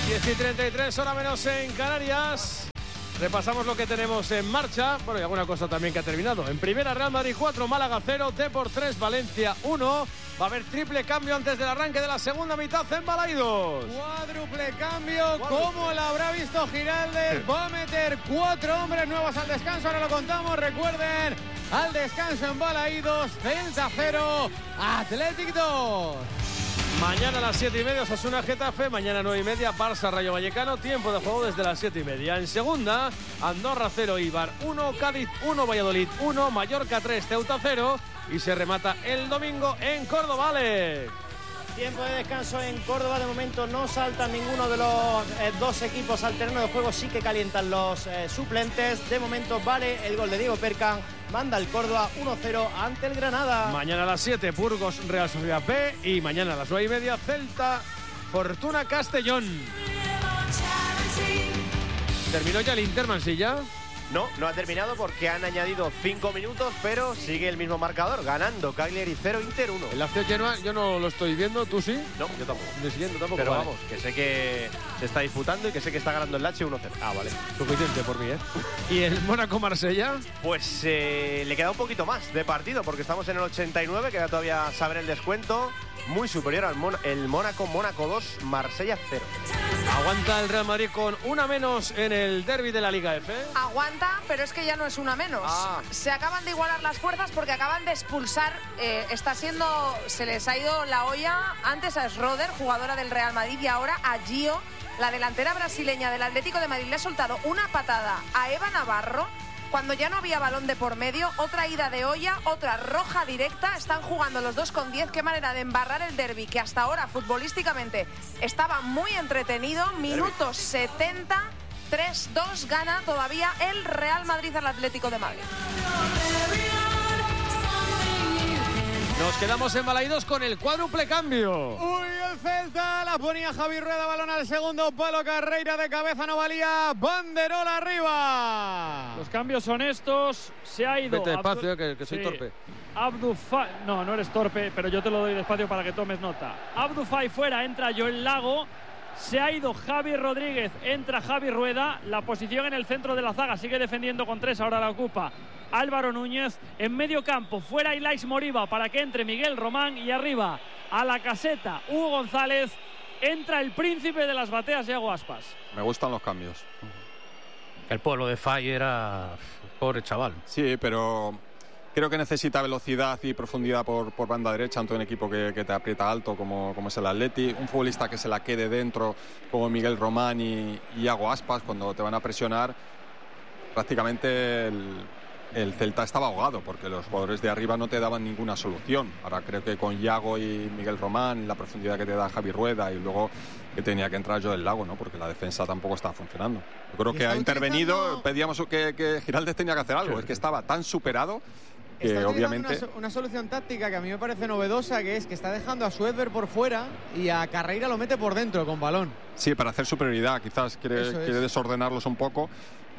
10:33, hora menos en Canarias. Repasamos lo que tenemos en marcha. Bueno, y alguna cosa también que ha terminado. En primera, Real Madrid 4, Málaga 0, Depor 3, Valencia 1. Va a haber triple cambio antes del arranque de la segunda mitad en Balaidos. Cuádruple cambio, ¿cómo lo habrá visto Giraldez? Va a meter 4 hombres nuevos al descanso, ahora lo contamos. Recuerden, al descanso en Balaidos, Celta 0, Athletic 2. Mañana a las 7:30, Osasuna Getafe. Mañana 9:30, Barça Rayo Vallecano. Tiempo de juego desde las 7:30. En segunda, Andorra 0, Eibar 1, Cádiz 1, Valladolid 1, Mallorca 3, Ceuta 0. Y se remata el domingo en Córdoba, Alex. Tiempo de descanso en Córdoba. De momento no saltan ninguno de los dos equipos al terreno de juego. Sí que calientan los suplentes. De momento vale el gol de Diego Percan. Manda el Córdoba 1-0 ante el Granada. Mañana a las 7, Burgos Real Sociedad B. Y mañana a las 9:30, Celta Fortuna Castellón. ¿Terminó ya el Inter, Mansilla? No ha terminado porque han añadido 5 minutos, pero sigue el mismo marcador, ganando Cagliari 0, Inter 1. El Lazio Genoa yo no lo estoy viendo, ¿tú sí? No, yo tampoco. Ni siguiendo tampoco. Pero vale. vamos, que sé que se está disputando y que sé que está ganando el Lazio 1-0. Ah, vale. Suficiente por mí, ¿eh? ¿Y el Mónaco-Marsella? Pues le queda un poquito más de partido porque estamos en el 89, queda todavía saber el descuento. Muy superior al Mónaco 2, Marsella 0. Aguanta el Real Madrid con una menos en el derbi de la Liga F. Aguanta, pero es que ya no es una menos. Se acaban de igualar las fuerzas porque acaban de expulsar. Se les ha ido la olla antes a Schroeder, jugadora del Real Madrid, y ahora a Gio, la delantera brasileña del Atlético de Madrid. Le ha soltado una patada a Eva Navarro cuando ya no había balón de por medio. Otra ida de olla, otra roja directa. Están jugando los dos con 10. Qué manera de embarrar el derbi, que hasta ahora futbolísticamente estaba muy entretenido. Minuto 70, 3-2, gana todavía el Real Madrid al Atlético de Madrid. Nos quedamos en Balaidos con el cuádruple cambio. Uy, el Celta la ponía Javi Rueda, balón al segundo palo, Carreira de cabeza, no valía, banderola arriba. Los cambios son estos, se ha ido. Vete despacio, que soy torpe. No eres torpe, pero yo te lo doy despacio para que tomes nota. Abdufay fuera, entra Joel Lago. Se ha ido Javi Rodríguez, entra Javi Rueda. La posición en el centro de la zaga sigue defendiendo con 3, ahora la ocupa Álvaro Núñez. En medio campo, fuera Ilaix Moriba para que entre Miguel Román. Y arriba, a la caseta, Hugo González. Entra el príncipe de las bateas, Iago Aspas. Me gustan los cambios. El pueblo de Fay era pobre chaval. Sí, pero creo que necesita velocidad y profundidad por banda derecha ante un equipo que te aprieta alto como es el Atleti. Un futbolista que se la quede dentro como Miguel Román y Iago Aspas cuando te van a presionar. Prácticamente el Celta estaba ahogado porque los jugadores de arriba no te daban ninguna solución. Ahora creo que con Iago y Miguel Román, la profundidad que te da Javi Rueda y luego que tenía que entrar Joel Lago, ¿no? Porque la defensa tampoco estaba funcionando. Yo creo que ha intervenido, pedíamos que Giraldez tenía que hacer algo. Sí. Es que estaba tan superado que obviamente una solución táctica que a mí me parece novedosa, que es que está dejando a Suedberg por fuera y a Carreira lo mete por dentro con balón. Sí, para hacer superioridad, quizás quiere desordenarlos un poco,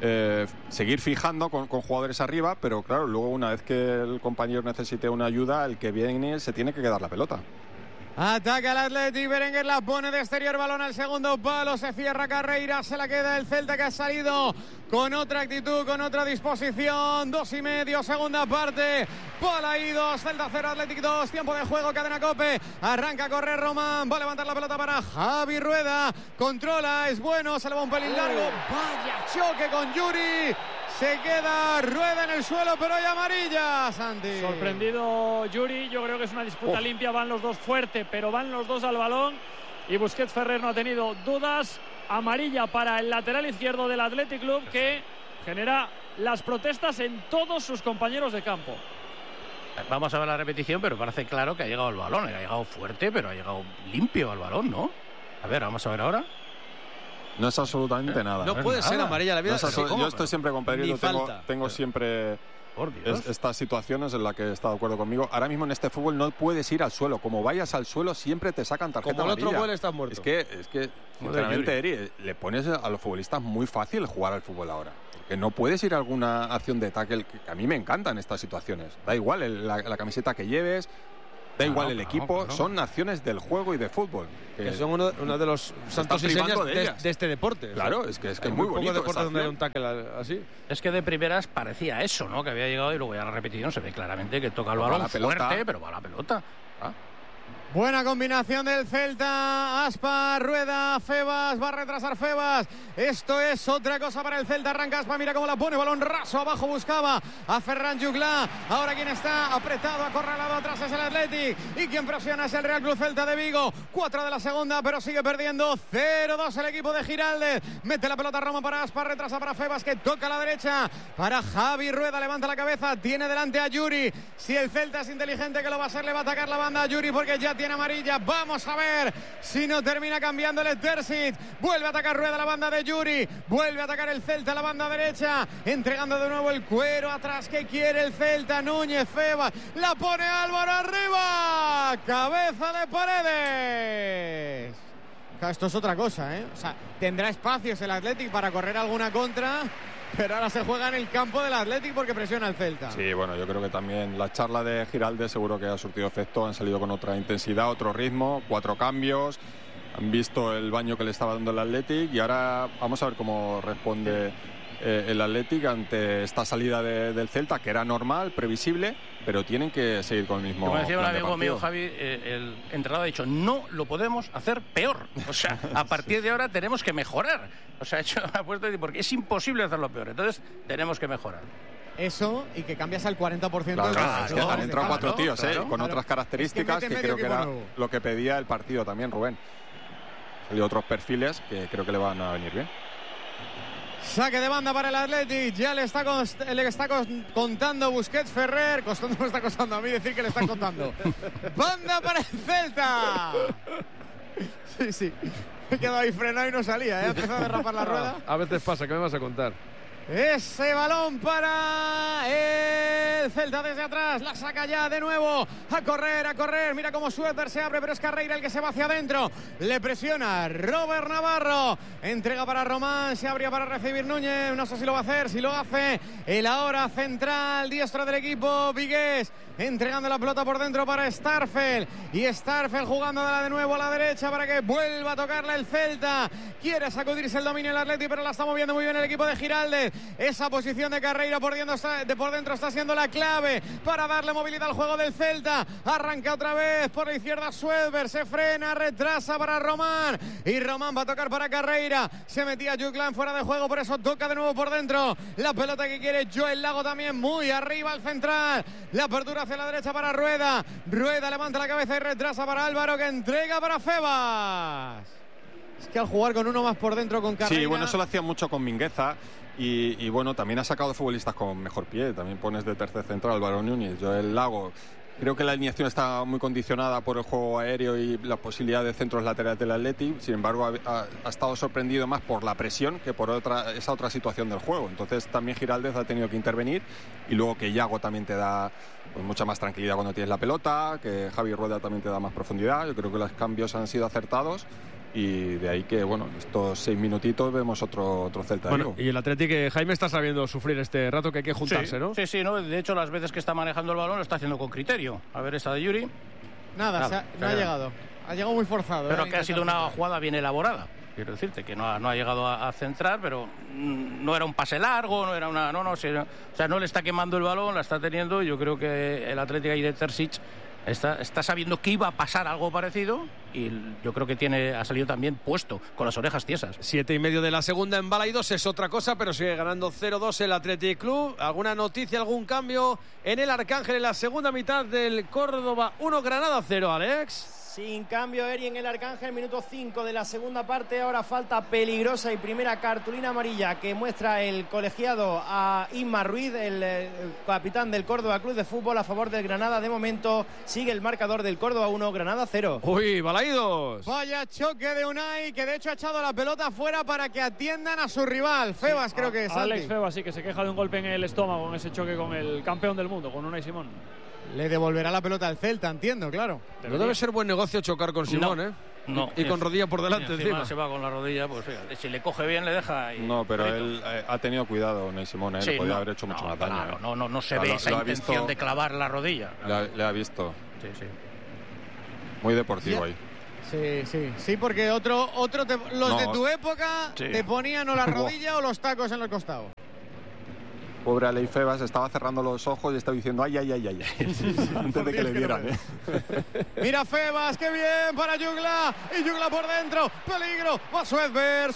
seguir fijando con jugadores arriba, pero claro, luego una vez que el compañero necesite una ayuda, el que viene se tiene que quedar la pelota. Ataca el Athletic, Berenguer la pone de exterior, balón al segundo palo, se cierra Carreira, se la queda el Celta, que ha salido con otra actitud, con otra disposición. 2:30, segunda parte. Balaidos, Celta 0, Athletic 2, tiempo de juego, cadena COPE. Arranca a correr Román, va a levantar la pelota para Javi Rueda. Controla, es bueno, se le va un pelín largo. Vaya choque con Yuri. Se queda Rueda en el suelo, pero hay amarilla, Santi. Sorprendido Yuri, yo creo que es una disputa limpia, van los dos fuerte, pero van los dos al balón. Y Busquets Ferrer no ha tenido dudas. Amarilla para el lateral izquierdo del Athletic Club, que genera las protestas en todos sus compañeros de campo. Vamos a ver la repetición, pero parece claro que ha llegado el balón. Ha llegado fuerte, pero ha llegado limpio al balón, ¿no? A ver, vamos a ver ahora. No es absolutamente nada. No puede ser amarilla la vida. Yo estoy siempre con Pedrito, tengo siempre estas situaciones en las que está de acuerdo conmigo. Ahora mismo en este fútbol no puedes ir al suelo. Como vayas al suelo siempre te sacan tarjeta como amarilla. Como el otro gol estás muerto. Es que sinceramente, Eri, le pones a los futbolistas muy fácil jugar al fútbol ahora. Porque no puedes ir a alguna acción de tackle que a mí me encantan estas situaciones. Da igual la camiseta que lleves. Da igual el equipo, son naciones del juego y de fútbol. Que son uno de los santos y señas de este deporte. Claro, es que es muy bonito. Deporte donde hay un tackle así. Es que de primeras parecía eso, ¿no? Que había llegado y luego ya la repetición se ve claramente que toca el balón fuerte, pero va la pelota. Buena combinación del Celta. Aspa, Rueda, Febas, va a retrasar Febas. Esto es otra cosa para el Celta. Arranca Aspa, mira cómo la pone. Balón raso abajo, buscaba a Ferran Jugla. Ahora quien está apretado, acorralado atrás es el Athletic. Y quien presiona es el Real Club Celta de Vigo. 4 de la segunda, pero sigue perdiendo. 0-2 el equipo de Giraldez. Mete la pelota Roma para Aspa, retrasa para Febas, que toca a la derecha. Para Javi Rueda, levanta la cabeza. Tiene delante a Yuri. Si el Celta es inteligente, que lo va a hacer, le va a atacar la banda a Yuri porque ya tiene amarilla. Vamos a ver si no termina cambiándole Terzic. Vuelve a atacar Rueda la banda de Yuri. Vuelve a atacar el Celta la banda derecha. Entregando de nuevo el cuero atrás que quiere el Celta. Núñez, Febas. La pone Álvaro arriba. Cabeza de Paredes. Esto es otra cosa, ¿eh? O sea, tendrá espacios el Athletic para correr alguna contra. Pero ahora se juega en el campo del Athletic porque presiona el Celta. Sí, bueno, yo creo que también la charla de Giraldez seguro que ha surtido efecto. Han salido con otra intensidad, otro ritmo, 4 cambios. Han visto el baño que le estaba dando el Athletic y ahora vamos a ver cómo responde el Athletic ante esta salida del Celta, que era normal, previsible, pero tienen que seguir con el mismo. Como decía un amigo mío, Javi, el entrenador ha dicho, no lo podemos hacer peor. O sea, a partir de ahora tenemos que mejorar. O sea, ha puesto porque es imposible hacerlo peor. Entonces, tenemos que mejorar. Eso, y que cambias al 40% claro, del es que han entrado 4 tíos, con otras características que creo que era lo que pedía el partido también, Rubén. Y otros perfiles que creo que le van a venir bien. Saque de banda para el Athletic. Ya le está contando Busquets Ferrer. Costando me está costando a mí decir que le están contando. Banda para el Celta. Sí. Me he quedado ahí frenado y no salía, ¿eh? Ha empezado a derrapar la rueda. A veces pasa, ¿qué me vas a contar? Ese balón para el Celta desde atrás. La saca ya de nuevo. A correr. Mira cómo Suéter se abre, pero es Carreira el que se va hacia adentro. Le presiona Robert Navarro. Entrega para Román. Se abría para recibir Núñez. No sé si lo va a hacer. Si lo hace, el ahora central diestro del equipo, Vigués. Entregando la pelota por dentro para Starfel. Y Starfel jugándola de nuevo a la derecha para que vuelva a tocarla el Celta. Quiere sacudirse el dominio el Athletic, pero la está moviendo muy bien el equipo de Giraldez. Esa posición de Carreira por dentro está siendo la clave para darle movilidad al juego del Celta. Arranca otra vez por la izquierda Suedberg. Se frena, retrasa para Román. Y Román va a tocar para Carreira. Se metía Juklan fuera de juego, por eso toca de nuevo por dentro. La pelota que quiere Joel Lago también muy arriba al central. La apertura hacia la derecha para Rueda. Rueda levanta la cabeza y retrasa para Álvaro, que entrega para Febas. Es que al jugar con uno más por dentro con Carreira... Sí, bueno, eso lo hacía mucho con Mingueza. Y bueno, también ha sacado futbolistas con mejor pie. También pones de tercer central Álvaro Núñez, Joel Lago. Creo que la alineación está muy condicionada por el juego aéreo y la posibilidad de centros laterales del Athletic. Sin embargo, ha estado sorprendido más por la presión que por esa otra situación del juego. Entonces también Giraldez ha tenido que intervenir. Y luego que Yago también te da pues mucha más tranquilidad cuando tienes la pelota, que Javi Rueda también te da más profundidad. Yo creo que los cambios han sido acertados. Y de ahí que, bueno, estos 6 minutitos vemos otro Celta. Bueno, y el Athletic, Jaime está sabiendo sufrir este rato, que hay que juntarse, ¿no? Sí, ¿no? De hecho, las veces que está manejando el balón lo está haciendo con criterio. A ver, esta de Yuri. Nada, no ha llegado. Ha llegado muy forzado. Pero que ha sido una jugada bien elaborada. Quiero decirte que no ha llegado a centrar, pero no era un pase largo, no era una... o sea, no le está quemando el balón, la está teniendo. Yo creo que el Athletic ahí de Terzic está sabiendo que iba a pasar algo parecido y yo creo que ha salido también puesto, con las orejas tiesas. 7:30 de la segunda en Balaidos, es otra cosa, pero sigue ganando 0-2 el Athletic Club. ¿Alguna noticia, algún cambio en el Arcángel en la segunda mitad del Córdoba 1, Granada 0, Alex? Sin cambio, Eri en el Arcángel, minuto 5 de la segunda parte. Ahora falta peligrosa y primera cartulina amarilla que muestra el colegiado a Isma Ruiz, el capitán del Córdoba Club de Fútbol, a favor del Granada. De momento sigue el marcador del Córdoba 1, Granada 0. Uy, Balaidos. Vaya choque de Unai, que de hecho ha echado la pelota fuera para que atiendan a su rival. Febas, creo que es. Alex Febas, sí, que se queja de un golpe en el estómago en ese choque con el campeón del mundo, con Unai Simón. Le devolverá la pelota al Celta, entiendo, claro. No debe ser buen negocio chocar con Simón, ¿eh? No. Y con rodilla por delante encima. Se va con la rodilla, pues fíjate, si le coge bien le deja. No, pero él ha tenido cuidado, Unai Simón, él podía haber hecho mucho más daño. Claro, no se ve esa intención de clavar la rodilla. Le ha visto. Sí. muy deportivo ahí. Sí, porque los de tu época te ponían o la rodilla o los tacos en el costado. Pobre Alei Febas estaba cerrando los ojos y estaba diciendo ay. Antes de que le dieran. Mira Febas, qué bien para Jungla. Y Jungla por dentro. Peligro. Va Suedberg,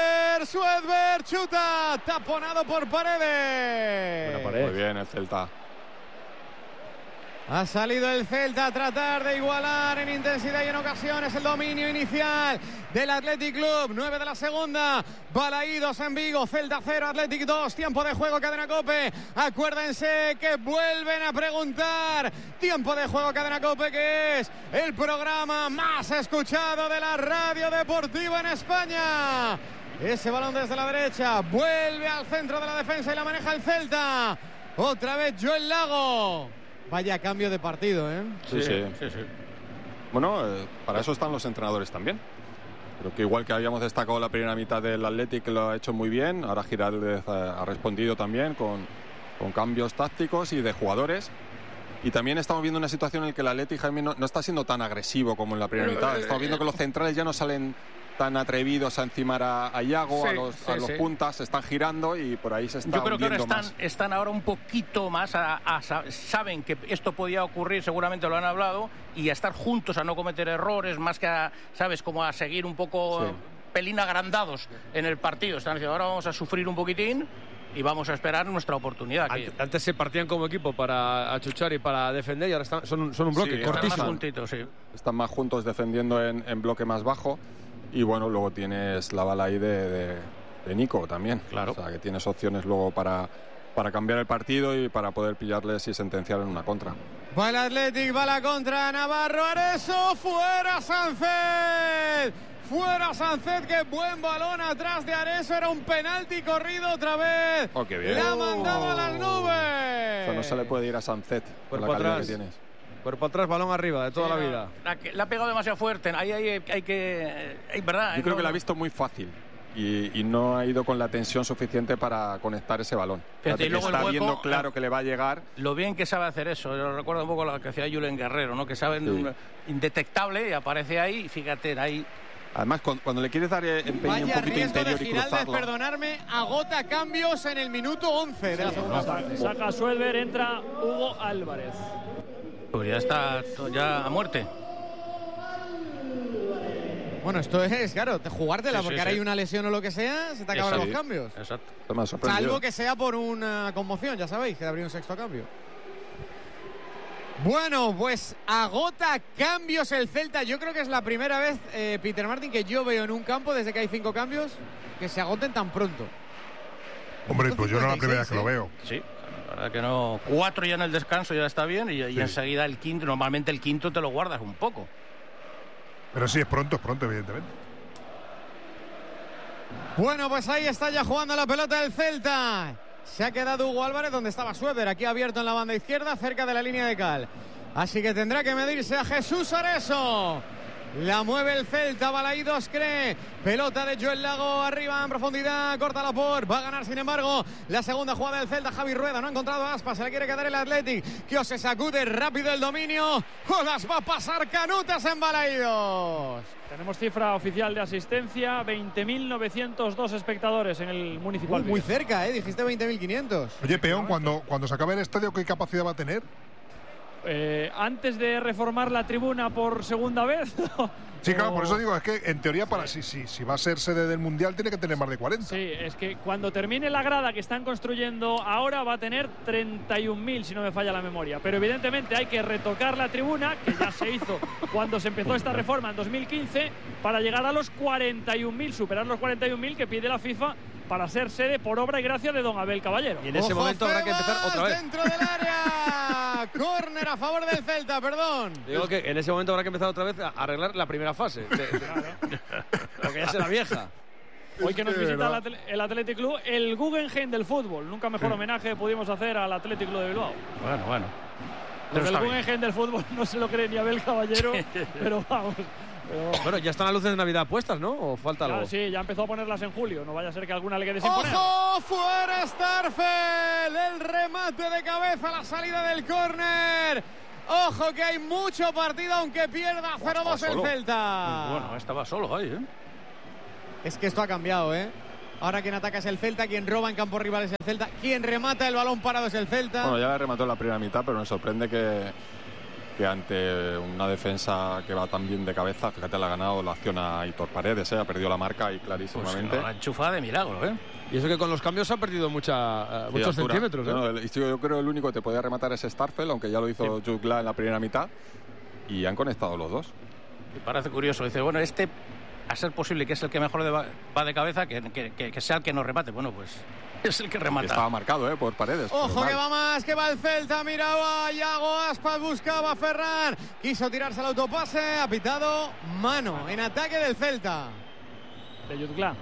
chuta. Taponado por Paredes. Muy bien el Celta. Ha salido el Celta a tratar de igualar en intensidad y en ocasiones el dominio inicial del Athletic Club. 9 de la segunda. Balaídos en Vigo. Celta 0, Athletic 2. Tiempo de juego, Cadena COPE. Acuérdense que vuelven a preguntar. Tiempo de juego, Cadena COPE, que es el programa más escuchado de la radio deportiva en España. Ese balón desde la derecha. Vuelve al centro de la defensa y la maneja el Celta. Otra vez Joel Lago. Vaya cambio de partido, ¿eh? Sí. Bueno, para eso están los entrenadores también. Creo que igual que habíamos destacado la primera mitad del Athletic, lo ha hecho muy bien. Ahora Giraldez ha respondido también con cambios tácticos y de jugadores. Y también estamos viendo una situación en la que el Athletic, Jaime, no está siendo tan agresivo como en la primera mitad. Estamos viendo que los centrales ya no salen tan atrevidos a encimar a Iago, a los puntas, se están girando y por ahí se está hundiendo. Yo creo que ahora más. Están ahora un poquito más saben que esto podía ocurrir, seguramente lo han hablado, y a estar juntos, a no cometer errores, más que como a seguir un poco pelín agrandados en el partido. Están diciendo, ahora vamos a sufrir un poquitín y vamos a esperar nuestra oportunidad. Antes se partían como equipo para achuchar y para defender y ahora son un bloque cortísimo. Están más juntos defendiendo en bloque más bajo. Y bueno, luego tienes la bala ahí de Nico también. Claro. O sea, que tienes opciones luego para cambiar el partido y para poder pillarles y sentenciar en una contra. Va el Athletic, va la contra Navarro, Areso, fuera Sánchez. Fuera Sánchez, qué buen balón atrás de Areso. Era un penalti corrido otra vez. Oh, qué bien. Le ha mandado a las nubes. Eso no se le puede ir a Sánchez con la calidad que tienes. Cuerpo atrás, balón arriba, de toda la vida. La ha pegado demasiado fuerte. Ahí hay que... ¿verdad? Yo creo que la ha visto muy fácil y no ha ido con la tensión suficiente para conectar ese balón. Fíjate, y luego está el hueco, viendo claro que le va a llegar. Lo bien que sabe hacer eso. Yo recuerdo un poco lo que hacía Julen Guerrero, ¿no? Que sabe indetectable y aparece ahí. Fíjate, ahí... Además, cuando le quieres dar empeño un poquito interior y cruzarlo. Perdonarme, agota cambios en el minuto 11 de la segunda parte. Saca Suedberg, entra Hugo Álvarez. Pues ya está a muerte. Bueno, esto es, claro, jugártela, porque ahora hay una lesión o lo que sea, se te acaban los cambios. Exacto. Salvo que sea por una conmoción, ya sabéis, que habría un sexto cambio. Bueno, pues agota cambios el Celta. Yo creo que es la primera vez, Peter Martin, que yo veo en un campo, desde que hay 5 cambios, que se agoten tan pronto. Hombre, pues yo no es la primera vez que lo veo. Sí. La verdad que no. 4 ya en el descanso ya está bien y enseguida el quinto. Normalmente el quinto te lo guardas un poco. Pero sí, es pronto, evidentemente. Bueno, pues ahí está ya jugando la pelota del Celta. Se ha quedado Hugo Álvarez donde estaba Suedberg, aquí abierto en la banda izquierda, cerca de la línea de cal. Así que tendrá que medirse a Jesús Areso. La mueve el Celta, Balaídos cree. Pelota de Joel Lago arriba en profundidad, corta la por. Va a ganar, sin embargo, la segunda jugada del Celta. Javi Rueda no ha encontrado a Aspas, se la quiere quedar el Athletic. Que se sacude rápido el dominio. O las va a pasar canutas en Balaídos. Tenemos cifra oficial de asistencia: 20.902 espectadores en el Municipal. Muy cerca, dijiste 20.500. Oye, Peón, cuando se acabe el estadio, ¿qué capacidad va a tener? Antes de reformar la tribuna por segunda vez. Sí, claro, por eso digo, es que en teoría si va a ser sede del Mundial tiene que tener más de 40. Sí, es que cuando termine la grada que están construyendo ahora va a tener 31.000, si no me falla la memoria. Pero evidentemente hay que retocar la tribuna, que ya se hizo cuando se empezó esta reforma en 2015, para llegar a los 41.000, superar los 41.000 que pide la FIFA para ser sede por obra y gracia de don Abel Caballero. Y en ese momento habrá que empezar otra vez. Dentro del área. Córner a favor del Celta, perdón. Digo que en ese momento habrá que empezar otra vez a arreglar la primera fase. Porque ya será vieja. Hoy que nos visita el Athletic Club, el Guggenheim del fútbol. Nunca mejor homenaje pudimos hacer al Athletic Club de Bilbao. Bueno. Pero el Guggenheim del fútbol no se lo cree ni Abel Caballero, pero vamos. Bueno, ya están las luces de Navidad puestas, ¿no? ¿O falta algo? Sí, ya empezó a ponerlas en julio. No vaya a ser que alguna le quede sin poner. ¡Ojo! ¡Fuera Starfel! El remate de cabeza, la salida del córner. Ojo que hay mucho partido, aunque pierda 0-2 el Celta. Bueno, estaba solo ahí, Es que esto ha cambiado, Ahora quien ataca es el Celta, quien roba en campo rival es el Celta, quien remata el balón parado es el Celta. Bueno, ya le remató en la primera mitad, pero me sorprende que ante una defensa que va tan bien de cabeza, fíjate, le ha ganado la acción a Aitor Paredes, ha perdido la marca ahí clarísimamente. Pues la enchufada de milagro, Y eso que con los cambios ha perdido muchos centímetros. Bueno, yo creo que el único que te podía rematar es Starfel, aunque ya lo hizo Jutgla en la primera mitad, y han conectado los dos. Me parece curioso, dice, bueno, a ser posible que es el que mejor va de cabeza, que sea el que nos remate. Bueno, pues es el que remata. Estaba marcado por Paredes. Ojo que va más, que va el Celta. Miraba Iago Aspas, buscaba a Ferran. Quiso tirarse al autopase, ha pitado mano en ataque del Celta. De Jutgla.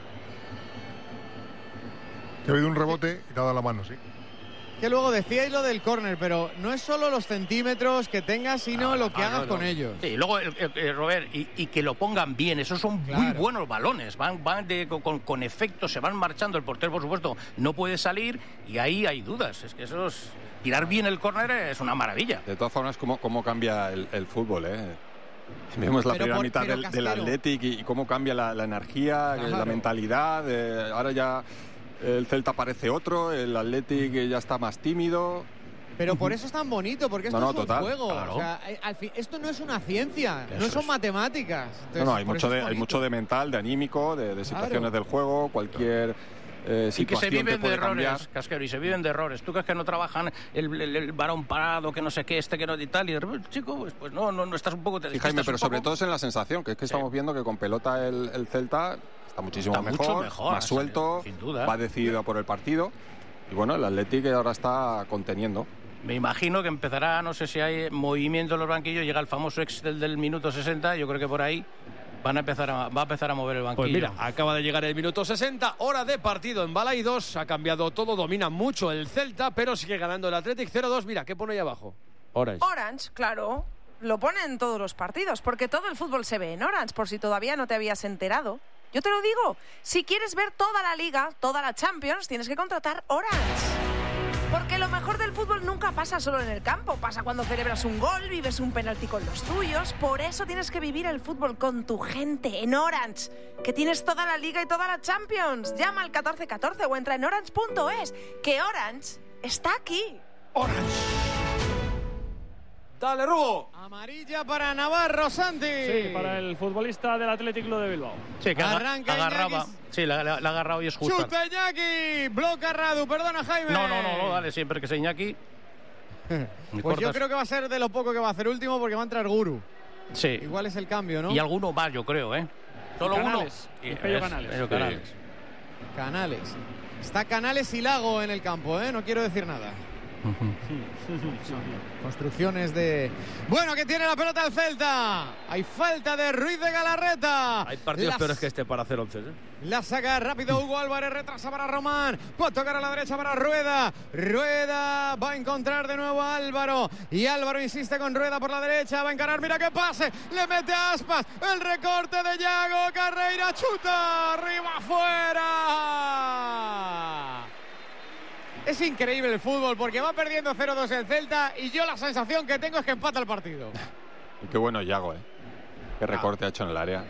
Que ha habido un rebote y te ha dado la mano, sí. Que luego decíais lo del córner, pero no es solo los centímetros que tengas, sino lo que hagas con ellos. Sí, luego, Robert, y que lo pongan bien. Esos son muy buenos balones. Van con efecto, se van marchando. El portero, por supuesto, no puede salir y ahí hay dudas. Es que tirar bien el córner es una maravilla. De todas formas, cómo cambia el fútbol, Vemos la primera mitad del Athletic y cómo cambia la energía, la mentalidad. Ahora ya el Celta parece otro, el Athletic ya está más tímido. Pero por eso es tan bonito, porque esto es un juego. Claro. O sea, esto no es una ciencia, no son matemáticas. Entonces, hay mucho de mental, de anímico, de situaciones del juego, cualquier situación y que se viven de errores, cambiar. Casquero, y se viven de errores. Tú crees que no trabajan el varón parado, que no sé qué, que no y tal, y de repente, chico, pues no estás un poco... Sí, Jaime, pero sobre todo es en la sensación, que es que estamos viendo que con pelota el Celta está muchísimo mejor, más suelto, sin duda. Va decidido por el partido, y bueno, el Athletic ahora está conteniendo. Me imagino que empezará, no sé si hay movimiento en los banquillos, llega el famoso Excel del minuto 60, yo creo que por ahí va a empezar a mover el banquillo. Pues mira, acaba de llegar el minuto 60, hora de partido en Balaidos, ha cambiado todo, domina mucho el Celta, pero sigue ganando el Athletic 0-2. Mira, ¿qué pone ahí abajo? Orange, claro. Lo pone en todos los partidos, porque todo el fútbol se ve en Orange, por si todavía no te habías enterado. Yo te lo digo, si quieres ver toda la Liga, toda la Champions, tienes que contratar Orange. Porque lo mejor del fútbol nunca pasa solo en el campo, pasa cuando celebras un gol, vives un penalti con los tuyos. Por eso tienes que vivir el fútbol con tu gente en Orange, que tienes toda la Liga y toda la Champions. Llama al 1414 o entra en orange.es, que Orange está aquí. Orange. Dale, Rubo. Amarilla para Navarro, Santi. Sí, para el futbolista del Athletic Club de Bilbao. Sí, que agarraba. Sí, la ha agarrado y es justo. Chuta Iñaki, bloca Radu, perdona Jaime. No, dale, siempre que sea Iñaki. Pues yo creo que va a ser de lo poco que va a hacer último, porque va a entrar Guru. Sí. Igual es el cambio, ¿no? Y alguno más, yo creo, Solo Canales. uno. Pello Canales. Canales. Está Canales y Lago en el campo, no quiero decir nada. Construcciones de... Bueno, que tiene la pelota el Celta. Hay falta de Ruiz de Galarreta. Hay partidos peores que este para hacer 11. La saca rápido Hugo Álvarez, retrasa para Román. Puede tocar a la derecha para Rueda. Rueda va a encontrar de nuevo a Álvaro. Y Álvaro insiste con Rueda por la derecha. Va a encarar, mira qué pase. Le mete a Aspas. El recorte de Yago. Carreira chuta. Arriba, afuera. Es increíble el fútbol, porque va perdiendo 0-2 el Celta y yo la sensación que tengo es que empata el partido. Y qué bueno Yago, Qué recorte ha hecho en el área.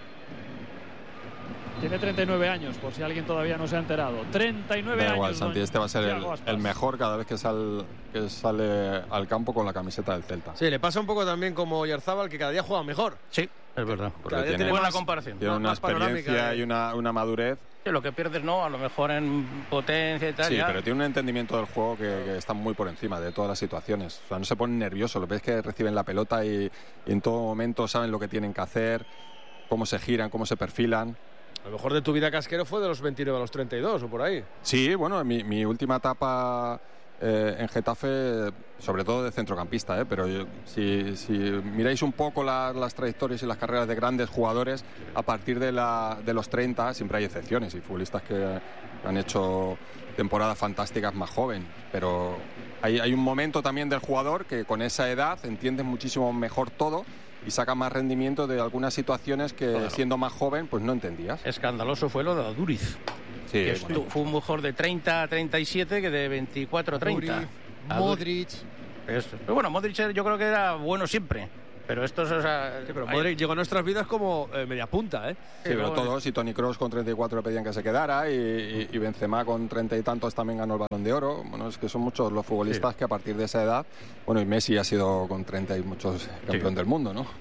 Tiene 39 años, por si alguien todavía no se ha enterado. 39 años. Igual, Santi, este va a ser el mejor cada vez que sale al campo con la camiseta del Celta. Sí, le pasa un poco también como Oyarzábal, que cada día juega mejor. Sí, es verdad. Porque tiene buena comparación. Tiene una experiencia y una madurez. Sí, lo que pierdes no, a lo mejor en potencia y tal. Sí, pero tiene un entendimiento del juego que está muy por encima de todas las situaciones. O sea, no se ponen nerviosos, lo ves que reciben la pelota y en todo momento saben lo que tienen que hacer, cómo se giran, cómo se perfilan. A lo mejor de tu vida, Casquero, fue de los 29 a los 32 o por ahí. Sí, bueno, mi última etapa en Getafe, sobre todo de centrocampista, pero si miráis un poco las trayectorias y las carreras de grandes jugadores, a partir de los 30 siempre hay excepciones y futbolistas que han hecho temporadas fantásticas más joven, pero hay un momento también del jugador que con esa edad entiendes muchísimo mejor todo y saca más rendimiento de algunas situaciones que siendo más joven pues no entendías. Escandaloso fue lo de Aduriz. Sí, fue un mejor de 30 a 37 que de 24 a 30. Modric. Pero bueno, Modric yo creo que era bueno siempre. Pero esto es... O sea, sí, pero Modric llegó a nuestras vidas como media punta, ¿eh? Sí, pero todos, y Toni Kroos con 34 le pedían que se quedara, y Benzema con 30 y tantos también ganó el Balón de Oro. Bueno, es que son muchos los futbolistas que a partir de esa edad... Bueno, y Messi ha sido con 30 y muchos campeón del mundo, ¿no?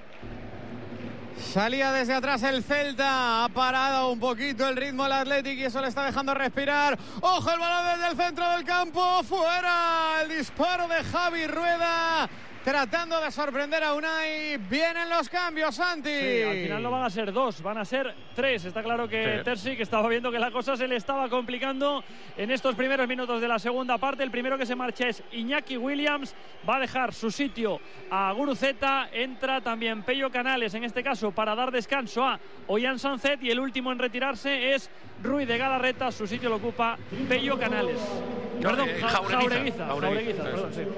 Salía desde atrás el Celta, ha parado un poquito el ritmo el Athletic y eso le está dejando respirar. ¡Ojo el balón desde el centro del campo! ¡Fuera! El disparo de Javi Rueda, tratando de sorprender a Unai. Vienen los cambios, Santi. Sí, al final no van a ser 2, van a ser 3. Está claro que Terzic estaba viendo que la cosa se le estaba complicando en estos primeros minutos de la segunda parte. El primero que se marcha es Iñaki Williams, va a dejar su sitio a Guruceta. Entra también Pello Canales, en este caso para dar descanso a Ollán Sanzet, y el último en retirarse es Ruiz de Galarreta. Su sitio lo ocupa Pello Canales. Perdón, Jaureguiza, perdón, sí.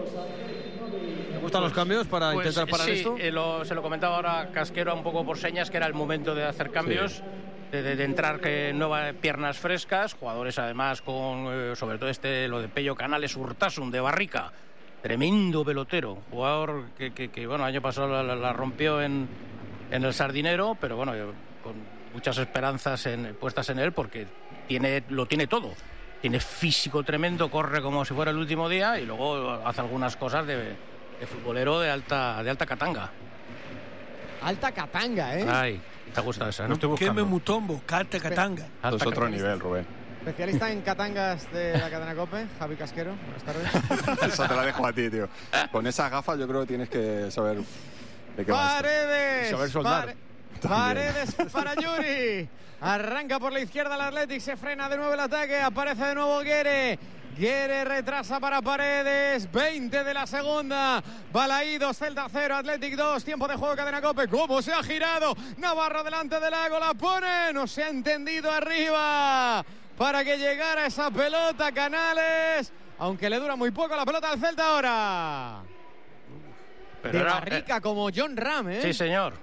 ¿Te gustan los cambios para intentar parar esto? Se lo comentaba ahora Casquero un poco por señas, que era el momento de hacer cambios, de entrar nuevas piernas frescas, jugadores además con, sobre todo lo de Pello Canales, Urtasun de Barrica, tremendo pelotero, jugador que bueno, el año pasado la rompió en el Sardinero, pero bueno, con muchas esperanzas puestas en él, porque lo tiene todo. Tiene físico tremendo, corre como si fuera el último día, y luego hace algunas cosas de futbolero de alta catanga. Alta catanga, ¿eh? Ay, te gusta esa, ¿no? ¿Qué me mutombo? Alta catanga. Esto es otro nivel, Rubén. Especialista en catangas de la cadena COPE, Javi Casquero. Buenas tardes. Eso te la dejo a ti, tío. Con esas gafas yo creo que tienes que saber de qué va esto. Paredes. Saber soldar. Paredes para Yuri. Arranca por la izquierda el Athletic, se frena de nuevo el ataque, aparece de nuevo Guerre. Guerre retrasa para Paredes, 20 de la segunda. Balaídos, Celta 0, Athletic 2, tiempo de juego, cadena COPE. ¿Cómo se ha girado? Navarro delante del Lago, la pone, no se ha entendido arriba para que llegara esa pelota. Canales, aunque le dura muy poco la pelota al Celta ahora. Pero de Barrica como John Ram, ¿eh? Sí, señor.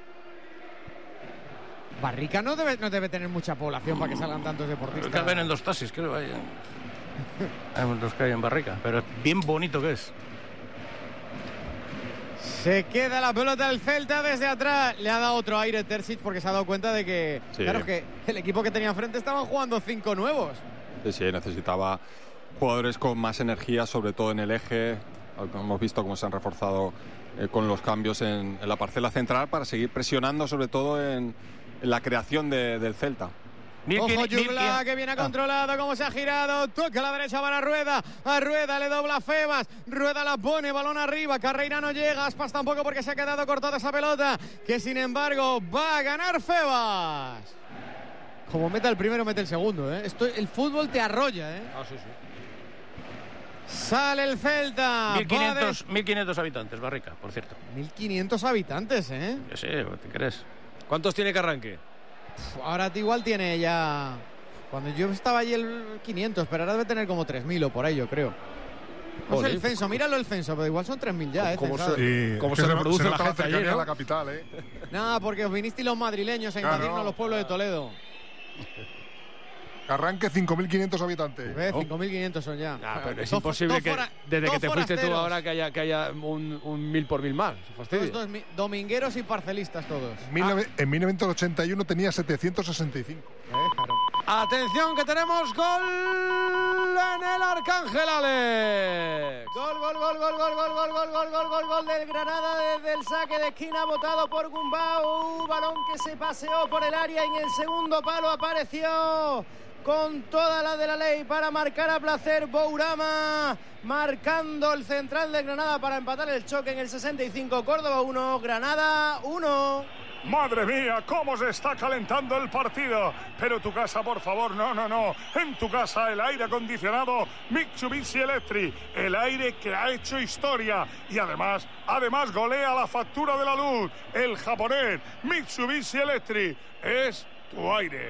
Barrica no debe tener mucha población para que salgan tantos deportistas. Creo que ven en 2 taxis, creo. Hay los que hay en Barrica, pero es bien bonito que es. Se queda la pelota del Celta desde atrás. Le ha dado otro aire Terzic porque se ha dado cuenta de que, claro, que el equipo que tenía enfrente estaban jugando 5 nuevos. Sí, necesitaba jugadores con más energía, sobre todo en el eje. Hemos visto cómo se han reforzado con los cambios en la parcela central para seguir presionando, sobre todo en la creación del Celta. Ojo Yubla, que viene controlado, cómo se ha girado, toca a la derecha para Rueda, a Rueda le dobla Febas, Rueda la pone, balón arriba, Carreira no llega, Aspas tampoco porque se ha quedado cortada esa pelota, que sin embargo va a ganar Febas. Como meta el primero, mete el segundo, ¿eh? El fútbol te arrolla, ¿eh? Ah, sí. Sale el Celta. 1.500 habitantes, Barrica, por cierto. 1.500 habitantes, ¿eh? Yo sé, ¿te crees? ¿Cuántos tiene que arranque? Ahora igual tiene ya... Cuando yo estaba allí el 500, pero ahora debe tener como 3.000 o por ahí, yo creo. No sé el censo, míralo el censo, pero igual son 3.000 ya, ¿eh? ¿Cómo se reproduce la gente allí, ¿no? La capital, ¿eh? Nada, porque os vinisteis los madrileños a invadirnos los pueblos de Toledo. Arranque 5.500 habitantes. 5.500 son ya. Pero es imposible que desde que te fuiste tú ahora que haya un 1.000 por 1.000 más. Todos domingueros y parcelistas todos. En 1981 tenía 765. Atención que tenemos gol en el Arcángel, Alex. Gol del Granada desde el saque de esquina botado por Gumbau. Balón que se paseó por el área, en el segundo palo apareció con toda la de la ley para marcar a placer Bourama, marcando el central de Granada para empatar el choque en el 65. Córdoba 1, Granada 1. Madre mía, cómo se está calentando el partido. Pero tu casa, por favor, no. En tu casa el aire acondicionado Mitsubishi Electric, el aire que ha hecho historia y además golea la factura de la luz. El japonés Mitsubishi Electric es tu aire.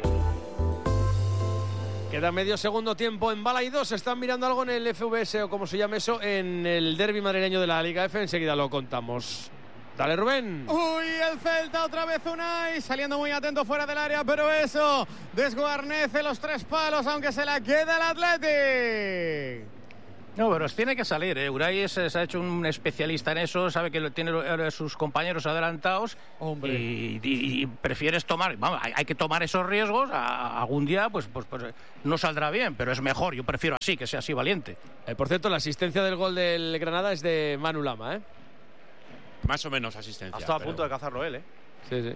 Queda medio segundo tiempo en Balaídos. Se están mirando algo en el FVS o como se llame eso, en el derbi madrileño de la Liga F. Enseguida lo contamos. Dale, Rubén. Uy, el Celta otra vez Unai, saliendo muy atento fuera del área, pero eso desguarnece los 3 palos, aunque se la queda el Athletic. No, pero tiene que salir. Unai se ha hecho un especialista en eso, sabe que tiene sus compañeros adelantados. Hombre. Y prefieres tomar. Vamos, hay que tomar esos riesgos. Algún día, pues no saldrá bien, pero es mejor. Yo prefiero así, que sea así valiente. Por cierto, la asistencia del gol del Granada es de Manu Lama, ¿eh? Más o menos asistencia. Ha estado a punto de cazarlo él, ¿eh? Sí.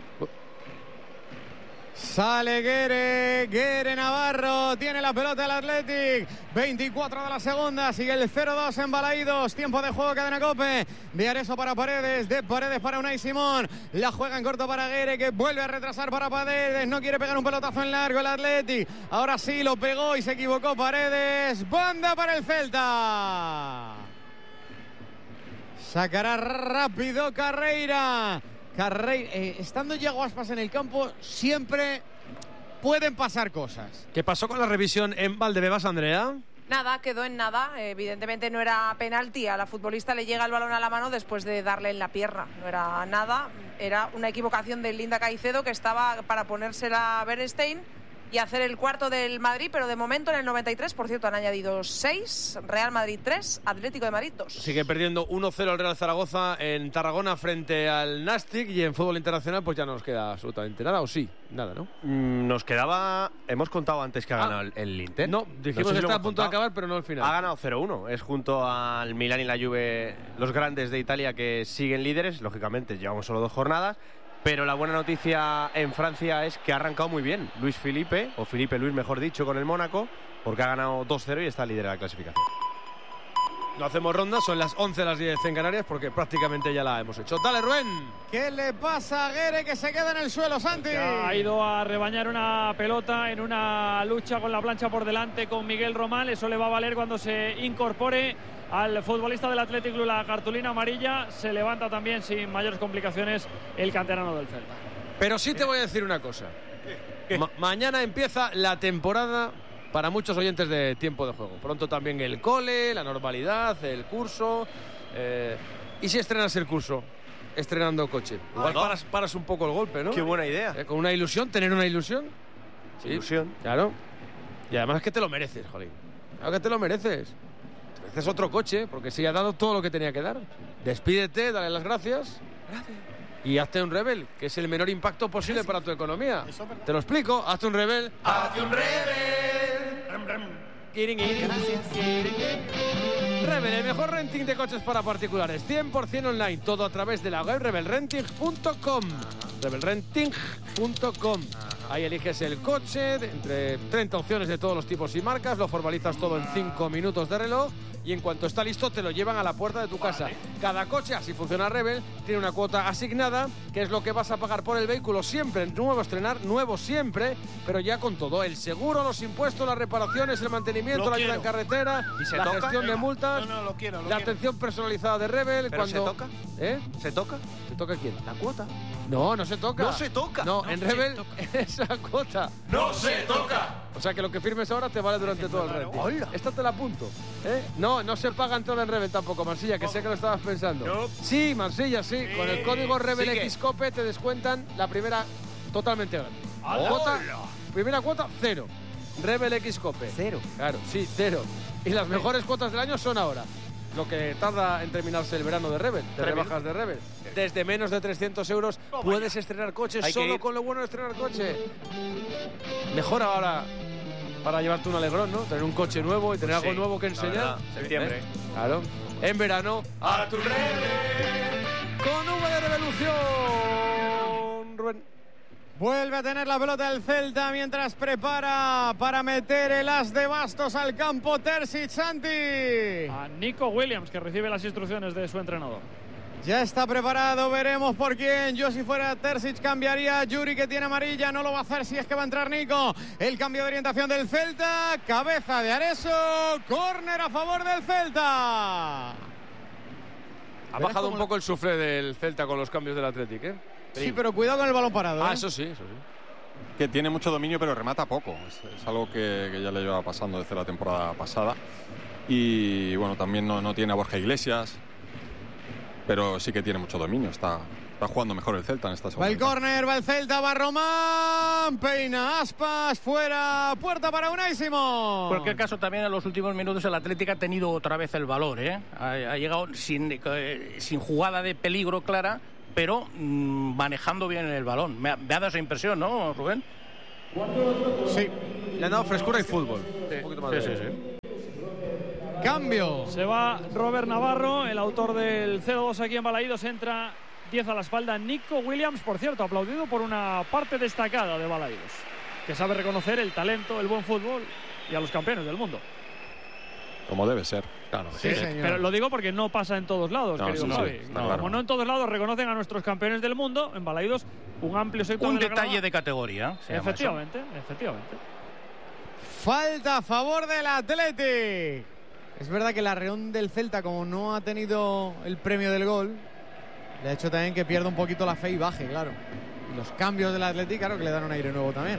Sale Guere Navarro, tiene la pelota el Athletic, 24 de la segunda, sigue el 0-2 en Balaídos, tiempo de juego, cadena COPE, de Areso para Paredes, de Paredes para Unai Simón, la juega en corto para Guere, que vuelve a retrasar para Paredes, no quiere pegar un pelotazo en largo el Athletic, ahora sí lo pegó y se equivocó Paredes, banda para el Celta. Sacará rápido Carreira. Estando Yago Aspas en el campo, siempre pueden pasar cosas. ¿Qué pasó con la revisión en Valdebebas, Andrea? Nada, quedó en nada. Evidentemente no era penalti. A la futbolista le llega el balón a la mano después de darle en la pierna. No era nada. Era una equivocación de Linda Caicedo, que estaba para ponérsela a Bernstein y hacer el cuarto del Madrid, pero de momento en el 93, por cierto, han añadido 6, Real Madrid 3, Atlético de Madrid 2. Sigue perdiendo 1-0 el Real Zaragoza en Tarragona frente al Nastic, y en fútbol internacional pues ya no nos queda absolutamente nada, ¿o sí? Nada, ¿no? Nos quedaba... Hemos contado antes que ha ganado el Inter. No, dijimos que está a punto de acabar, pero no al final. Ha ganado 0-1, es junto al Milan y la Juve los grandes de Italia que siguen líderes, lógicamente llevamos solo 2 jornadas. Pero la buena noticia en Francia es que ha arrancado muy bien Luis Felipe, o Felipe Luis mejor dicho, con el Mónaco, porque ha ganado 2-0 y está líder de la clasificación. No hacemos ronda, son las 11 a las 10 en Canarias, porque prácticamente ya la hemos hecho. Dale, Rubén. ¿Qué le pasa a Guere, que se queda en el suelo, Santi? Ha ido a rebañar una pelota en una lucha con la plancha por delante con Miguel Román. Eso le va a valer cuando se incorpore al futbolista del Athletic Club la cartulina amarilla. Se levanta también sin mayores complicaciones el canterano del Celta. Pero sí te voy a decir una cosa. Mañana empieza la temporada para muchos oyentes de Tiempo de Juego. Pronto también el cole, la normalidad, el curso. ¿Y si estrenas el curso estrenando coche? Igual paras un poco el golpe, ¿no? Qué buena idea. Con una ilusión, tener una ilusión. Sí, ilusión. Claro. Y además es que te lo mereces, jolín. Claro que te lo mereces. Te mereces otro coche, porque sí ha dado todo lo que tenía que dar. Despídete, dale las gracias. Gracias. Y hazte un Rebel, que es el menor impacto posible para tu economía. Te lo explico, hazte un Rebel. ¡Hazte un Rebel! Rebel, el mejor renting de coches para particulares, 100% online, todo a través de la web rebelrenting.com. Rebelrenting.com. Ahí eliges el coche entre 30 opciones de todos los tipos y marcas, lo formalizas todo en 5 minutos de reloj y en cuanto está listo te lo llevan a la puerta de tu casa. Cada coche, así funciona Rebel, tiene una cuota asignada, que es lo que vas a pagar por el vehículo siempre, nuevo estrenar, nuevo siempre, pero ya con todo, el seguro, los impuestos, las reparaciones, el mantenimiento, la ayuda en carretera, la gestión de multas, la atención personalizada de Rebel. ¿Pero cuando... se toca? ¿Se toca? ¿Se toca quién? ¿La cuota? No, no se toca. ¡No se toca! No, en Rebel esa cuota. ¡No se toca! O sea que lo que firmes ahora te vale durante todo el renting. Esta te la apunto. No se paga entrada en Rebel tampoco, Marsilla, que sé que lo estabas pensando. No. Sí, Marsilla, sí. Con el código RebelXCOPE te descuentan la primera totalmente gratis. Primera cuota, 0. RebelXCOPE. 0. Claro, sí, 0. Y las mejores cuotas del año son ahora. Lo que tarda en terminarse el verano de Rebel, de rebajas de Rebel. Desde menos de 300 euros puedes estrenar coches solo con lo bueno de estrenar coche. Mejor ahora para llevarte un alegrón, ¿no? Tener un coche nuevo y tener algo nuevo que enseñar. Septiembre. Claro. En verano, a tu Rebel. Con V de revolución. Rubén. Vuelve a tener la pelota el Celta mientras prepara para meter el as de bastos al campo Terzic, Santi. A Nico Williams, que recibe las instrucciones de su entrenador. Ya está preparado, veremos por quién. Yo si fuera Terzic cambiaría a Yuri, que tiene amarilla, no lo va a hacer si es que va a entrar Nico. El cambio de orientación del Celta, cabeza de Areso, córner a favor del Celta. Ha bajado un poco el suflé del Celta con los cambios del Athletic, ¿eh? Sí, pero cuidado con el balón parado. Eso sí. Que tiene mucho dominio, pero remata poco. Es algo que ya le lleva pasando desde la temporada pasada. Y bueno, también no tiene a Borja Iglesias, pero sí que tiene mucho dominio. Está Está jugando mejor el Celta en esta segunda. Va el córner, va el Celta, va Román, peina Aspas, fuera, puerta para Unai Simón. En cualquier caso, también en los últimos minutos el Atlético ha tenido otra vez el valor, ¿eh? Ha llegado sin jugada de peligro clara, pero manejando bien el balón. Me ha dado esa impresión, ¿no, Rubén? Sí. Le han dado frescura y fútbol. Sí. Un poquito más Sí. Cambio. Se va Robert Navarro, el autor del 0-2 aquí en Balaídos. Entra 10 a la espalda Nico Williams, por cierto, aplaudido por una parte destacada de Balaídos, que sabe reconocer el talento, el buen fútbol y a los campeones del mundo. Como debe ser. Claro. Sí, señor. Pero lo digo porque no pasa en todos lados, No, querido sí, Javi. sí, Como claro. no en todos lados reconocen a nuestros campeones del mundo, en Balaídos un amplio sector Un del detalle grado. de categoría. se llama eso. Efectivamente. Falta a favor del Athletic. Es verdad que la Reón del Celta, como no ha tenido el premio del gol, le ha hecho también que pierda un poquito la fe y baje, claro. Y los cambios del Athletic, claro, que le dan un aire nuevo también.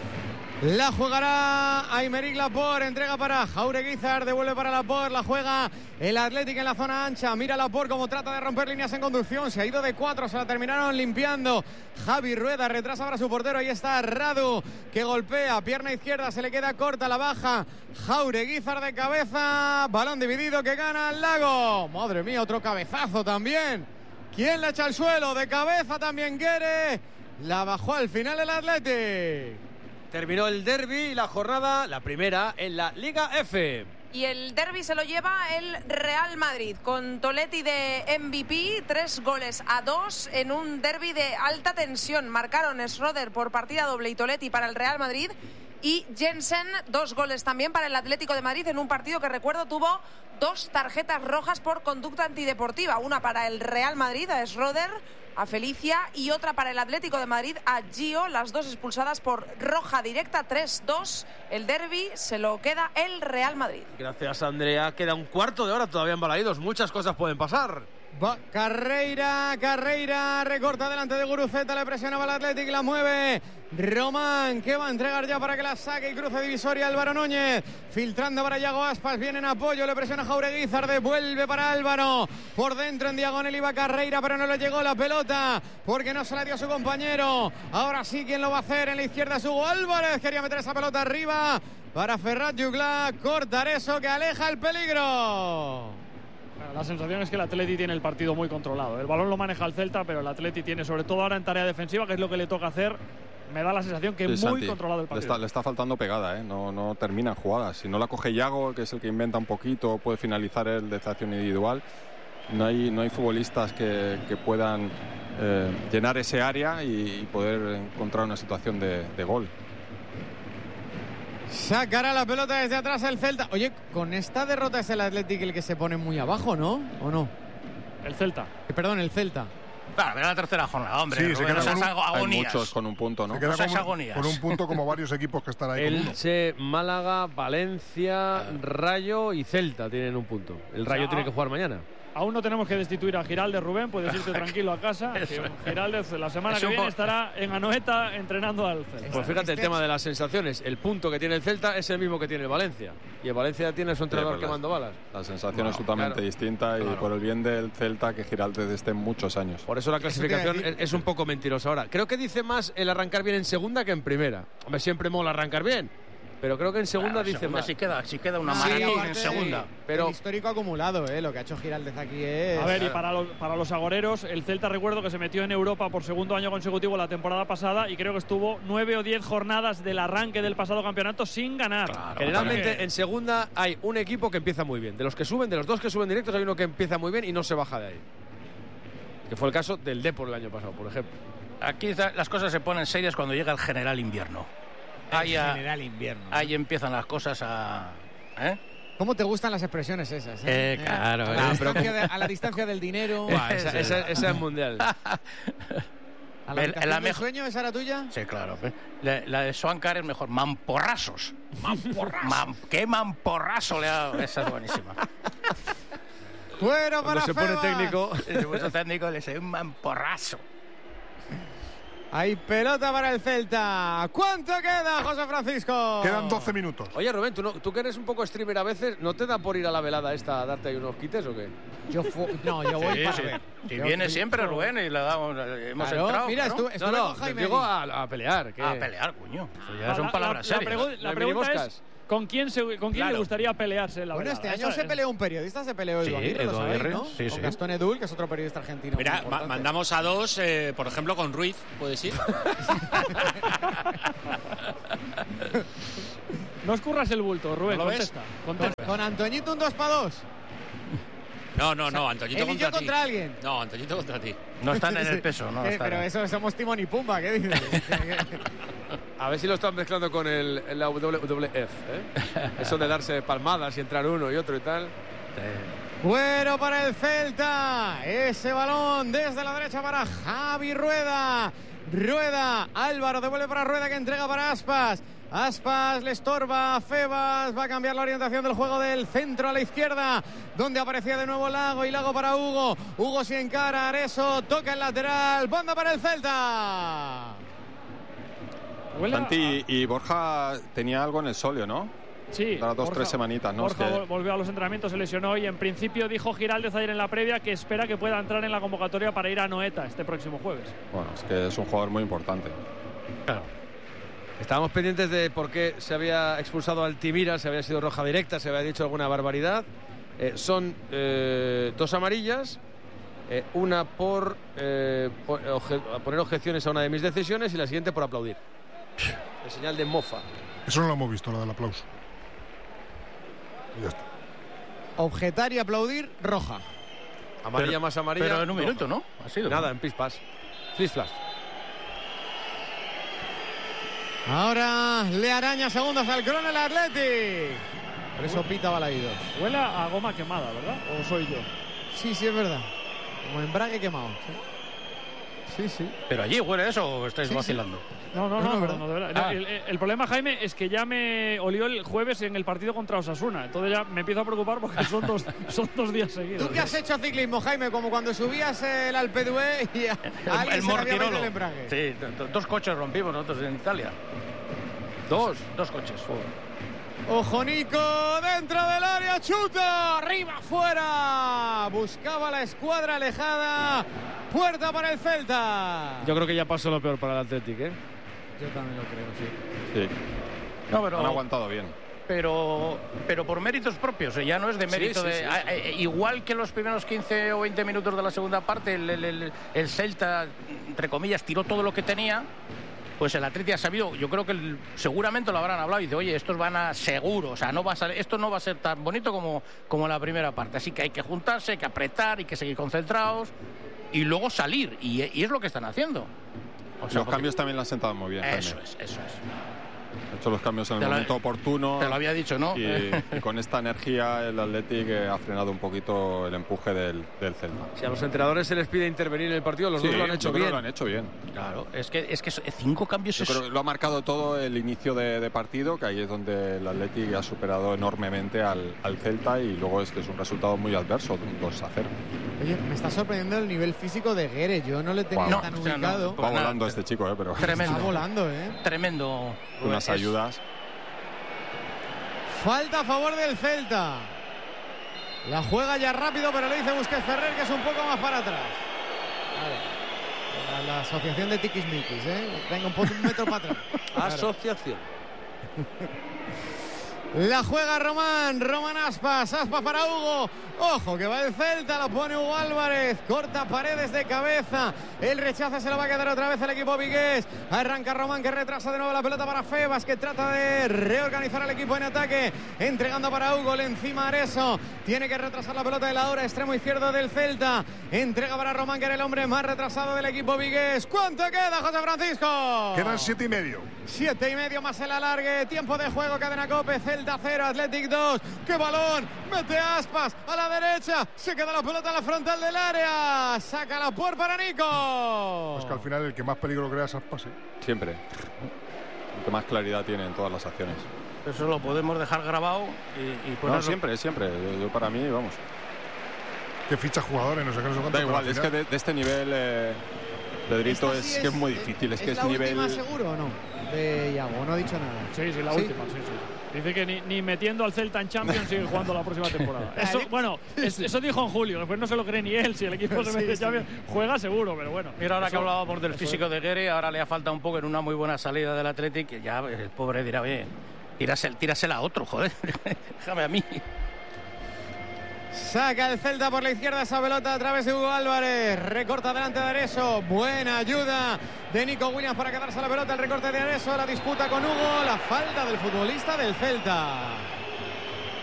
La jugará Aymeric Laporte, entrega para Jaureguizar, devuelve para Laporte, la juega el Athletic en la zona ancha, mira Laporte como trata de romper líneas en conducción, se ha ido de 4, se la terminaron limpiando. Javi Rueda retrasa para su portero, ahí está Radu que golpea, pierna izquierda, se le queda corta, la baja Jaureguizar de cabeza, balón dividido que gana el Lago. Madre mía, otro cabezazo también. ¿Quién le echa al suelo? De cabeza también Guere, la bajó al final el Athletic. Terminó el derbi y la jornada, la primera, en la Liga F. Y el derbi se lo lleva el Real Madrid, con Toletti de MVP, 3-2 en un derbi de alta tensión. Marcaron Schroeder por partida doble y Toletti para el Real Madrid. Y Jensen, 2 goles también para el Atlético de Madrid en un partido que, recuerdo, tuvo 2 tarjetas rojas por conducta antideportiva. Una para el Real Madrid, a Schroeder, a Felicia, y otra para el Atlético de Madrid, a Gio, las 2 expulsadas por roja directa. 3-2, el derbi se lo queda el Real Madrid. Gracias, Andrea. Queda un cuarto de hora todavía en Balaídos. Muchas cosas pueden pasar. Va Carreira, recorta delante de Guruceta, le presionaba el Athletic y la mueve Román, que va a entregar ya para que la saque y cruce divisoria Álvaro Núñez, filtrando para Yago Aspas, viene en apoyo, le presiona Jaureguizar, devuelve para Álvaro, por dentro en diagonal iba Carreira, pero no le llegó la pelota, porque no se la dio a su compañero. Ahora sí, ¿quién lo va a hacer? En la izquierda es Hugo Álvarez, quería meter esa pelota arriba para Ferrat Jugla, cortar eso que aleja el peligro. La sensación es que el Atleti tiene el partido muy controlado. El balón lo maneja el Celta, pero el Atleti tiene, sobre todo ahora en tarea defensiva, que es lo que le toca hacer, me da la sensación que Sí, muy Santi, controlado el partido. Le está faltando pegada, ¿eh? No terminan jugadas. Si no la coge Yago, que es el que inventa un poquito, puede finalizar el de acción individual. No hay futbolistas que puedan llenar ese área y poder encontrar una situación de gol. Sacará la pelota desde atrás el Celta. Oye, con esta derrota es el Athletic el que se pone muy abajo, ¿no? ¿O no? El Celta. Perdón, el Celta. Claro, era la tercera jornada, hombre. Sí, se queda con Hay agonías. muchos con un punto, ¿no? Se queda Esas con, agonías. con un punto como varios equipos que están ahí con uno. Elche, Málaga, Valencia, Rayo y Celta tienen un punto. El Rayo tiene que jugar mañana. Aún no tenemos que destituir a Giraldez, Rubén. Puedes irte tranquilo a casa. Giraldez la semana que viene estará en Anoeta entrenando al Celta. Pues fíjate el tema de las sensaciones. El punto que tiene el Celta es el mismo que tiene el Valencia. Y el Valencia tiene su entrenador pues quemando balas. La sensación es totalmente distinta y por el bien del Celta que Giraldez esté muchos años. Por eso la clasificación es un poco mentirosa ahora. Creo que dice más el arrancar bien en segunda que en primera. Hombre, siempre mola arrancar bien. Pero creo que en segunda dice segunda más. Si queda una Sí, maratón aparte en segunda. Pero el histórico acumulado, lo que ha hecho Giraldez aquí es... A ver, y para los agoreros, el Celta, recuerdo que se metió en Europa por segundo año consecutivo la temporada pasada y creo que estuvo 9 o 10 jornadas del arranque del pasado campeonato sin ganar. Claro, generalmente en segunda hay un equipo que empieza muy bien. De los que suben, de los 2 que suben directos, hay uno que empieza muy bien y no se baja de ahí. Que fue el caso del Depor el año pasado, por ejemplo. Aquí las cosas se ponen serias cuando llega el general invierno. General invierno. Ahí empiezan las cosas a... ¿Cómo te gustan las expresiones esas? Claro. A la distancia del dinero. Esa es mundial. ¿A la habitación del sueño esa era tuya? Sí, claro. La de Swankar es mejor. Mamporrazos. ¡Qué mamporrazo le ha dado! Esa es buenísima. Fuera para Cuando se pone Febas. técnico. Se puso técnico, le dice un mamporrazo. Hay pelota para el Celta. ¿Cuánto queda, José Francisco? Quedan 12 minutos. Oye, Rubén, ¿tú que eres un poco streamer a veces, ¿no te da por ir a la velada esta a darte ahí unos quites o qué? Yo voy para ver. Si viene siempre Rubén y le damos, hemos entrado. Mira, ¿no? estuve con Jaime. Digo a pelear. ¿Qué? A pelear, coño. Eso ya son palabras serias. La pregunta es, ¿con quién le gustaría pelearse la Bueno, velada? este año se peleó un periodista, se peleó Edu Aguirre, lo sabéis, ¿no? Sí, con Gastón Edul, que es otro periodista argentino. Mira, mandamos a dos, por ejemplo, con Ruiz, ¿puedes ir? No escurras el bulto, Rubén, ¿No lo ves? contesta. Con Antoñito un 2 para 2. No, Antoñito él y yo contra alguien. No, Antoñito contra ti. No están en el peso, ¿no? Pero eso somos Timón y Pumba, ¿qué dices? A ver si lo están mezclando con la WWF, ¿eh? Eso de darse palmadas y entrar uno y otro y tal. Cuero para el Celta. Ese balón desde la derecha para Javi Rueda. Álvaro devuelve para Rueda, que entrega para Aspas. Aspas le estorba a Febas, va a cambiar la orientación del juego del centro a la izquierda, donde aparecía de nuevo Lago, y Lago para Hugo. Hugo se encara, Areso toca el lateral, banda para el Celta. Santi y Borja tenía algo en el sóleo, ¿no? Sí. Para 2-3 semanitas, ¿no? Borja volvió a los entrenamientos, se lesionó y en principio dijo Giraldez ayer en la previa que espera que pueda entrar en la convocatoria para ir a Noeta este próximo jueves. Bueno, es que es un jugador muy importante. Claro. Estábamos pendientes de por qué se había expulsado a Altimira, si había sido roja directa, se había dicho alguna barbaridad. Son 2 amarillas, una por poner objeciones a una de mis decisiones y la siguiente por aplaudir. De señal de mofa. Eso no lo hemos visto, la del aplauso. Y ya está. Objetar y aplaudir, roja. Amarilla más amarilla. Pero en un minuto, ¿no? Ha sido. Nada, en pispas. Flash. Ahora le araña segundos al Cron el Athletic. Por eso pita Balaídos. Huele a goma quemada, ¿verdad? ¿O soy yo? Sí, es verdad. Como embrague quemado. Sí. ¿Pero allí huele eso o estáis vacilando? No, de verdad. El problema, Jaime, es que ya me olió el jueves en el partido contra Osasuna. Entonces ya me empiezo a preocupar porque son dos días seguidos. ¿Tú qué has hecho ciclismo, Jaime? Como cuando subías el Alpe d'Huez y el Mortirolo. El embrague. Sí, 2 coches rompimos nosotros en Italia. Dos coches. Ojo Nico, dentro del área, chuta, arriba, fuera. Buscaba la escuadra alejada. Puerta para el Celta. Yo creo que ya pasó lo peor para el Athletic, ¿eh? Yo también lo creo, Sí. No, pero han aguantado bien. Pero por méritos propios, ya no es de mérito igual que los primeros 15 o 20 minutos de la segunda parte, el Celta, entre comillas, tiró todo lo que tenía. Pues el Atleti ha sabido, yo creo que seguramente lo habrán hablado y dice, oye, estos van a seguro, o sea, esto no va a ser tan bonito como la primera parte, así que hay que juntarse, hay que apretar, hay que seguir concentrados y luego salir, y es lo que están haciendo. O sea, los cambios también lo han sentado muy bien. Eso Jaime. es. Ha hecho los cambios en el momento oportuno. Te lo había dicho, ¿no? Y con esta energía el Athletic ha frenado un poquito el empuje del Celta. Si a los entrenadores se les pide intervenir en el partido, los dos lo han hecho bien. Lo han hecho bien. Claro, es que 5 cambios Yo creo que lo ha marcado todo el inicio de partido, que ahí es donde el Athletic ha superado enormemente al Celta y luego es que es un resultado muy adverso, 2-0. Oye, me está sorprendiendo el nivel físico de Guerre. Yo no le tenía tan ubicado. Va volando este chico, pero tremendo. Está volando, Tremendo. Unas ayudas. Falta a favor del Celta. La juega ya rápido, pero le dice Busquets Ferrer que es un poco más para atrás. A la asociación de tiquismiquis, venga un metro para atrás. Asociación. La juega Román Aspas para Hugo. Ojo que va el Celta, lo pone Hugo Álvarez, corta Paredes de cabeza, el rechazo se lo va a quedar otra vez el equipo vigués. Arranca Román, que retrasa de nuevo la pelota para Febas, que trata de reorganizar al equipo en ataque, entregando para Hugo, le encima Areso, tiene que retrasar la pelota de la hora, extremo izquierdo del Celta, entrega para Román, que era el hombre más retrasado del equipo vigués. ¿Cuánto queda, José Francisco? Quedan 7,5. 7,5 más el alargue, tiempo de juego, cadena COPE, Celta 0, Athletic 2, qué balón, mete Aspas a la derecha, se queda la pelota en la frontal del área, saca la puerta para Nico. Pues que al final el que más peligro crea es Aspas, Siempre. El que más claridad tiene en todas las acciones. Eso lo podemos dejar grabado y ponerlo. No, siempre. Yo para mí, vamos. Que ficha jugadores, no sé qué, no sé cuánto. Da igual, es que de este nivel Pedrito, es que es muy difícil, es que es la nivel... última seguro o no? De Iago, no ha dicho nada. Sí, la última, sí. Dice que ni metiendo al Celta en Champions sigue jugando la próxima temporada. Eso dijo en julio, después no se lo cree ni él. Si el equipo se mete en Champions, juega seguro, pero bueno. Mira, ahora que hablábamos del físico de Guerre, ahora le ha falta un poco en una muy buena salida del Athletic, que ya el pobre dirá, bien, tírasela a otro, joder, déjame a mí. Saca el Celta por la izquierda esa pelota a través de Hugo Álvarez. Recorta delante de Areso. Buena ayuda de Nico Williams para quedarse la pelota. El recorte de Areso. La disputa con Hugo. La falta del futbolista del Celta.